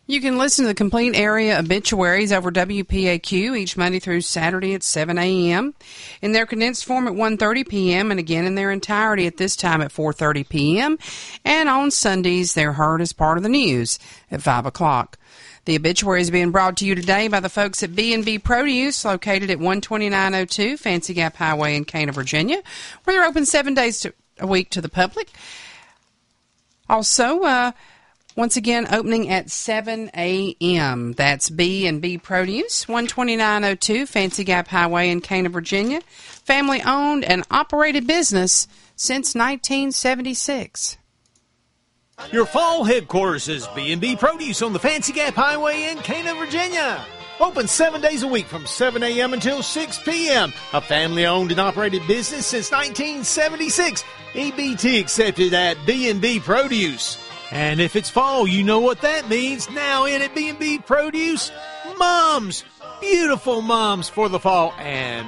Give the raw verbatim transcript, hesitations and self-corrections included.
You can listen to the complete area obituaries over W P A Q each Monday through Saturday at seven a.m., in their condensed form at one thirty p.m., and again in their entirety at this time at four thirty p.m., and on Sundays they're heard as part of the news at five o'clock. The obituary is being brought to you today by the folks at B and B Produce, located at one twenty-nine oh two Fancy Gap Highway in Cana, Virginia, where they're open seven days to, a week to the public. Also, uh, once again, opening at seven a.m. That's B and B Produce, one twenty-nine oh two Fancy Gap Highway in Cana, Virginia. Family-owned and operated business since nineteen seventy-six. Your fall headquarters is B and B Produce on the Fancy Gap Highway in Cana, Virginia. Open seven days a week from seven a.m. until six p.m. A family-owned and operated business since nineteen seventy-six. E B T accepted at B and B Produce. And if it's fall, you know what that means. Now in at B and B Produce, moms, beautiful moms for the fall, and